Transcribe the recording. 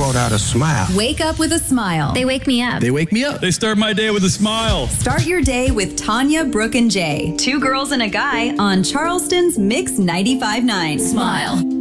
brought out a smile. Wake up with a smile. They wake me up. They wake me up. They start my day with a smile. Start your day with Tanya, Brooke, and Jay. Two girls and a guy on Charleston's Mix 95.9. Smile.